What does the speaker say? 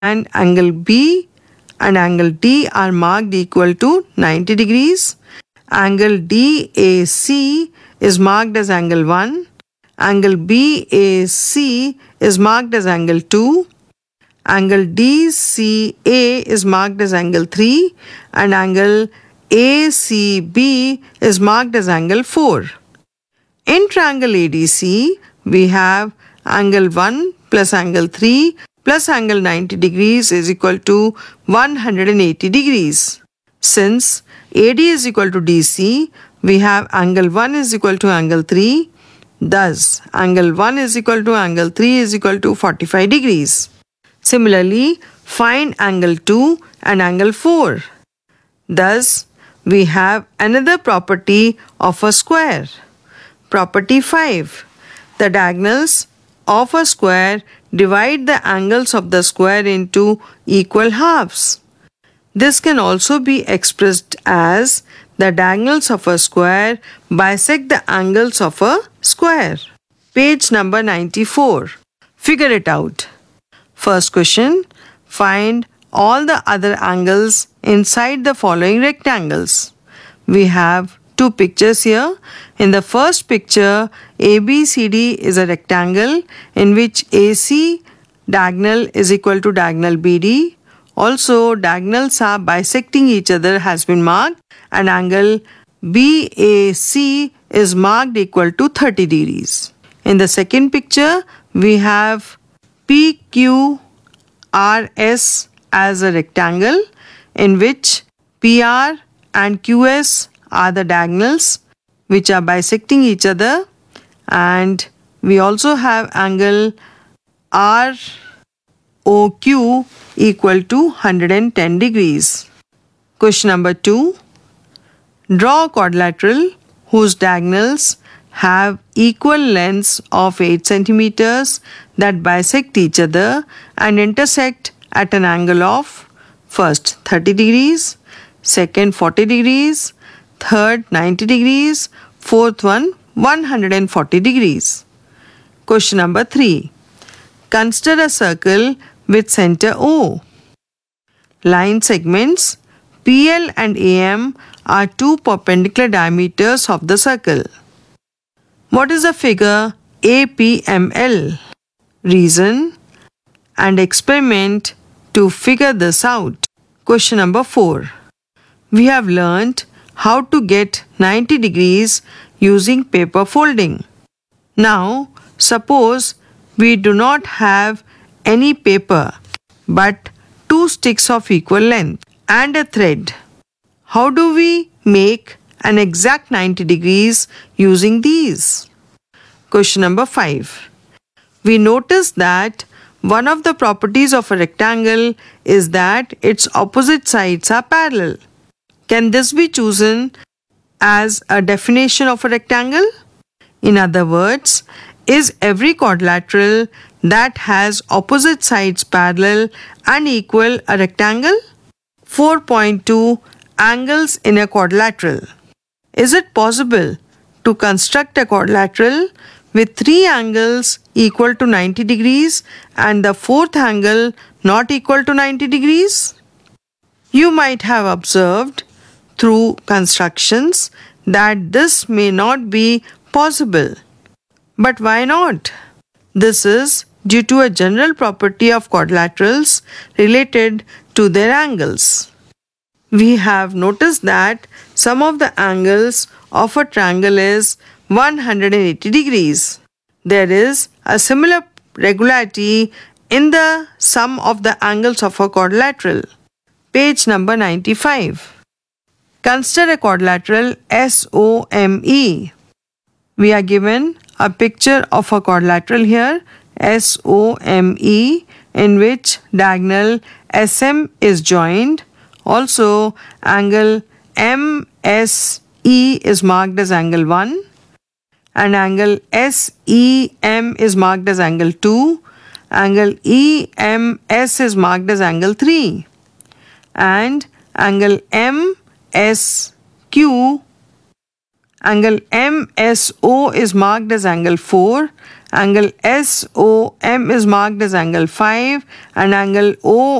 and angle B and angle D are marked equal to 90 degrees. Angle DAC is marked as angle 1. Angle BAC is marked as angle 2. Angle DCA is marked as angle 3 and angle ACB is marked as angle 4. In triangle ADC, we have angle 1 plus angle 3 plus angle 90 degrees is equal to 180 degrees. Since AD is equal to DC, we have angle 1 is equal to angle 3. Thus, angle 1 is equal to angle 3 is equal to 45 degrees. Similarly, find angle 2 and angle 4. Thus, we have another property of a square. Property 5. The diagonals of a square divide the angles of the square into equal halves. This can also be expressed as the diagonals of a square bisect the angles of a square. Page number 94. Figure it out. First question. Find all the other angles inside the following rectangles. We have two pictures here. In the first picture, ABCD is a rectangle in which AC diagonal is equal to diagonal BD. Also, diagonals are bisecting each other has been marked and angle BAC is marked equal to 30 degrees. In the second picture, we have PQRS as a rectangle in which PR and QS are the diagonals which are bisecting each other, and we also have angle ROQ equal to 110 degrees. Question number 2. Draw a quadrilateral whose diagonals have equal lengths of 8 centimeters that bisect each other and intersect at an angle of first 30 degrees, second 40 degrees, third 90 degrees, fourth one 140 degrees. Question number 3. Consider a circle with center O. Line segments PL and AM are two perpendicular diameters of the circle. What is the figure APML? Reason and experiment to figure this out. Question number 4. We have learnt how to get 90 degrees using paper folding. Now, suppose we do not have any paper but two sticks of equal length and a thread. How do we make an exact 90 degrees using these? Question number 5. We notice that one of the properties of a rectangle is that its opposite sides are parallel. Can this be chosen as a definition of a rectangle? In other words, is every quadrilateral that has opposite sides parallel and equal a rectangle? 4.2 Angles in a quadrilateral. Is it possible to construct a quadrilateral with 3 angles equal to 90 degrees and the fourth angle not equal to 90 degrees? You might have observed through constructions that this may not be possible. But why not? This is due to a general property of quadrilaterals related to their angles. We have noticed that sum of the angles of a triangle is 180 degrees. There is a similar regularity in the sum of the angles of a quadrilateral. Page number 95. Consider a quadrilateral SOME. We are given a picture of a quadrilateral here, SOME, in which diagonal SM is joined. Also, angle MSE is marked as angle 1 and angle SEM is marked as angle 2. Angle EMS is marked as angle 3 and angle MSQ, angle MSO is marked as angle 4 Angle SOM is marked as angle 5 and angle